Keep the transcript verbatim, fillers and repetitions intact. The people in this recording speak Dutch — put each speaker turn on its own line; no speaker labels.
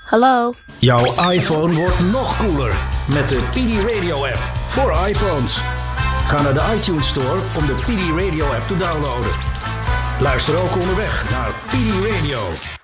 Hallo?
Jouw iPhone wordt nog cooler met de P D Radio app voor iPhones. Ga naar de iTunes Store om de P D Radio app te downloaden. Luister ook onderweg naar P D Radio.